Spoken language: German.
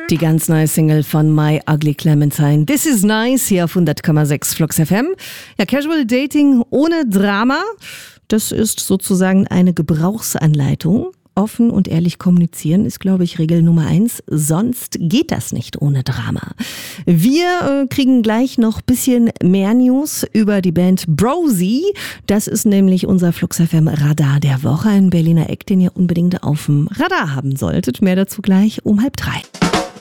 Die ganz neue Single von My Ugly Clementine. This is nice hier auf 100,6 Flux FM. Ja, Casual Dating ohne Drama. Das ist sozusagen eine Gebrauchsanleitung. Offen und ehrlich kommunizieren ist, glaube ich, Regel Nummer 1. Sonst geht das nicht ohne Drama. Wir kriegen gleich noch ein bisschen mehr News über die Band Brosie. Das ist nämlich unser Flux FM Radar der Woche. Ein Berliner Eck, den ihr unbedingt auf dem Radar haben solltet. Mehr dazu gleich um 2:30.